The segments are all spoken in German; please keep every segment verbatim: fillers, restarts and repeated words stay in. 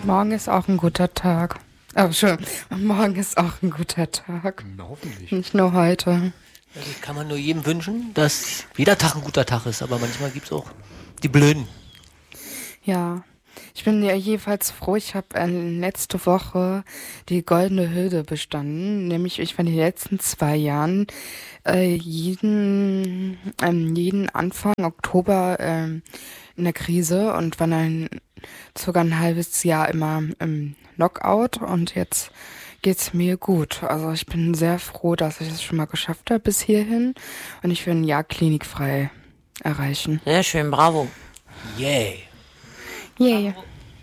Morgen ist auch ein guter Tag. Oh, schön. Morgen ist auch ein guter Tag. Na, hoffentlich. Nicht nur heute. Ja, das kann man nur jedem wünschen, dass jeder Tag ein guter Tag ist, aber manchmal gibt es auch die Blöden. Ja, ich bin ja jedenfalls froh, ich habe äh, letzte Woche die Goldene Hürde bestanden. Nämlich, ich war in den letzten zwei Jahren äh, jeden, ähm, jeden Anfang Oktober ähm, in der Krise und war dann sogar ein halbes Jahr immer im Knockout und jetzt geht's mir gut. Also ich bin sehr froh, dass ich es schon mal geschafft habe bis hierhin und ich will ein Jahr klinikfrei erreichen. Sehr schön, bravo. Yay. Yay.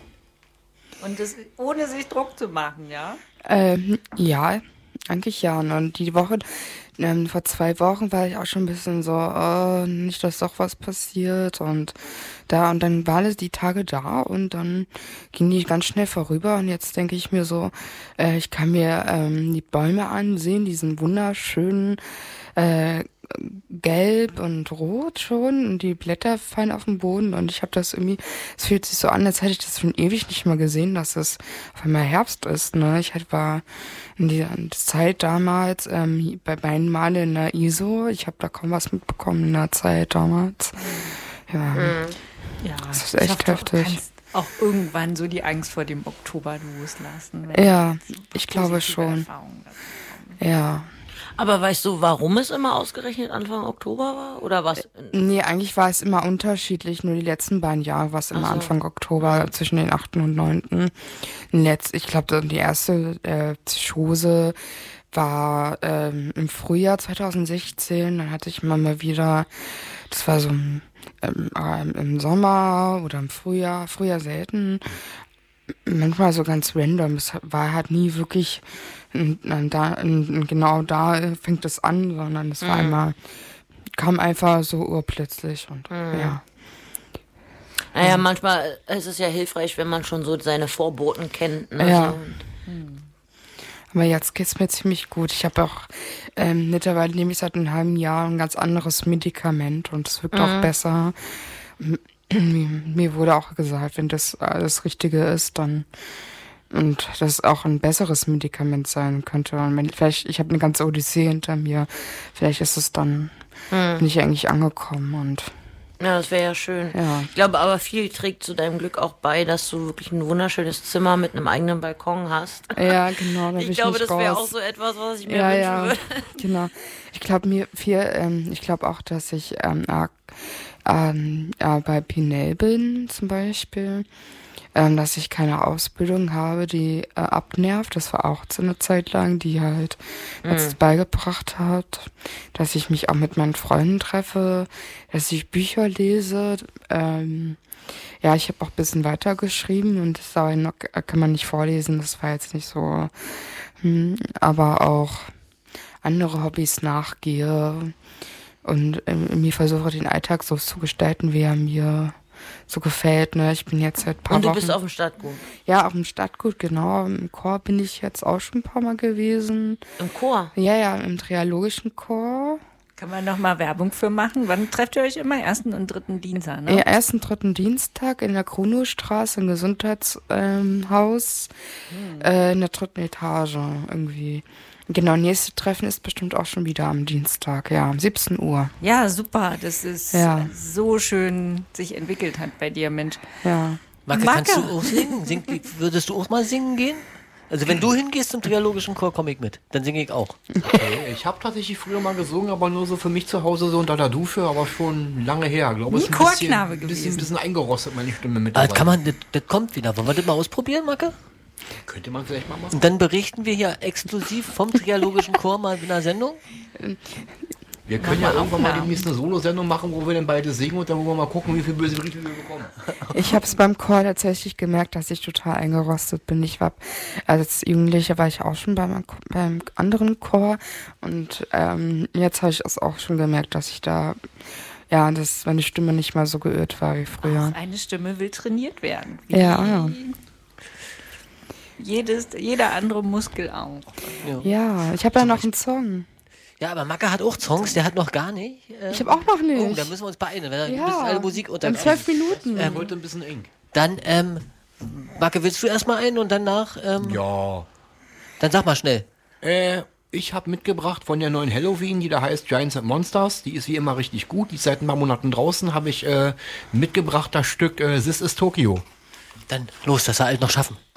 Und das ohne sich Druck zu machen, ja? Ähm, ja, eigentlich ja. Und die Woche, ähm, vor zwei Wochen war ich auch schon ein bisschen so, äh, nicht, dass doch was passiert und da, und dann waren es die Tage da und dann ging die ganz schnell vorüber und jetzt denke ich mir so, äh, ich kann mir ähm, die Bäume ansehen, diesen wunderschönen, äh, gelb und rot schon und die Blätter fallen auf den Boden und ich habe das irgendwie, es fühlt sich so an, als hätte ich das schon ewig nicht mehr gesehen, dass es auf einmal Herbst ist, ne? Ich halt war in dieser Zeit damals ähm, bei beiden Male in der I S O, ich habe da kaum was mitbekommen in der Zeit damals. Ja, Mhm. Ja, das ist ich echt hoffe, du heftig. kannst auch irgendwann so die Angst vor dem Oktober loslassen. Ja, so ich glaube positive schon. Erfahrungen dazu kommen. Ja. Aber weißt du, warum es immer ausgerechnet Anfang Oktober war? Oder was? Nee, eigentlich war es immer unterschiedlich. Nur die letzten beiden Jahre war es immer Ach so. Anfang Oktober, zwischen den achten und neunten Letzt, ich glaube, die erste äh, Psychose war ähm, im Frühjahr zweitausendsechzehn. Dann hatte ich immer mal wieder, das war so im, ähm, ähm, im Sommer oder im Frühjahr, Frühjahr selten. Manchmal so ganz random. Es war halt nie wirklich n- n- da, n- genau da fängt es an, sondern es war Mhm. einmal, kam einfach so urplötzlich und ja. Naja, manchmal ist es ja hilfreich, wenn man schon so seine Vorboten kennt. Ne? Ja. So. Aber jetzt geht's mir ziemlich gut. Ich habe auch ähm, mittlerweile nehme ich seit einem halben Jahr ein ganz anderes Medikament und es wirkt auch besser. Mir wurde auch gesagt, wenn das äh, das Richtige ist, dann und das auch ein besseres Medikament sein könnte. Und wenn, vielleicht, ich habe eine ganze Odyssee hinter mir, vielleicht ist es dann, bin ich eigentlich angekommen und Ja, das wäre ja schön. ja. Ich glaube aber, viel trägt zu deinem Glück auch bei, dass du wirklich ein wunderschönes Zimmer mit einem eigenen Balkon hast. Ja, genau, da will Ich ich glaube, nicht das wäre raus. auch so etwas, was ich mir Ja, wünschen ja, würde. genau. Ich glaube mir viel, ähm, ich glaube auch, dass ich ähm, arg, ähm, äh, bei Pinel bin zum Beispiel, ähm, dass ich keine Ausbildung habe, die äh, abnervt. Das war auch so eine Zeit lang, die halt jetzt beigebracht hat, dass ich mich auch mit meinen Freunden treffe, dass ich Bücher lese. Ähm, ja, ich habe auch ein bisschen weitergeschrieben und das aber noch, kann man nicht vorlesen. Das war jetzt nicht so, hm, aber auch andere Hobbys nachgehe und ähm, mir versuche, den Alltag so zu gestalten, wie er mir so gefällt. Ne? Ich bin jetzt seit ein paar Und du Wochen... bist auf dem Stadtgut. Ja, auf dem Stadtgut, genau. Im Chor bin ich jetzt auch schon ein paar Mal gewesen. Im Chor. Ja, ja, im triologischen Chor. Kann man noch mal Werbung für machen? Wann trefft ihr euch immer? Ersten und dritten Dienstag, ne? Ja, ersten, dritten Dienstag in der Kronowstraße, im Gesundheitshaus, ähm, Haus, äh, in der dritten Etage irgendwie. Genau, nächste Treffen ist bestimmt auch schon wieder am Dienstag, ja, um siebzehn Uhr. Ja, super. Das ist Ja. so schön sich entwickelt hat bei dir, Mensch. Ja. Marke, Marke. kannst du auch singen? Sing, würdest du auch mal singen gehen? Also wenn du hingehst zum triologischen Chor, komme ich mit. Dann singe ich auch. Okay, ich habe tatsächlich früher mal gesungen, aber nur so für mich zu Hause so unter der Dusche, aber schon lange her. Glaube Nie ist ein Chorknabe bisschen, bisschen, gewesen. bisschen eingerostet, meine Stimme Aber mittlerweile. das kann man, das, das kommt wieder. Wollen wir das mal ausprobieren, Marke? Könnte man vielleicht mal machen. Und dann berichten wir hier exklusiv vom triologischen Chor mal in einer Sendung. Wir können ja irgendwann mal demnächst eine Solo-Sendung machen, wo wir dann beide singen und dann wollen wir mal gucken, wie viel böse Briefe wir bekommen. Ich habe es beim Chor tatsächlich gemerkt, dass ich total eingerostet bin. Ich war als Jugendliche war ich auch schon beim, beim anderen Chor und ähm, jetzt habe ich es auch schon gemerkt, dass ich da ja, dass meine Stimme nicht mal so geirrt war wie früher. Auch eine Stimme will trainiert werden. Wie Ja, ja. Jedes, jeder andere Muskel auch. Ja, ich habe ja noch einen Song. Ja, aber Macke hat auch Songs, der hat noch gar nicht. Ähm, Ich habe auch noch nicht. Oh, da müssen wir uns beeilen, weil da ja, müssen alle Musik in untergehen. zwölf Minuten. Ähm, heute ein bisschen eng. Dann, ähm, Marke, willst du erstmal einen und danach? Ähm, Ja. Dann sag mal schnell. Äh, ich habe mitgebracht von der neuen Halloween, die da heißt Giants and Monsters. Die ist wie immer richtig gut. Die ist seit ein paar Monaten draußen. Habe ich äh, mitgebracht das Stück äh, This is Tokyo. Dann los, das er alt noch schaffen.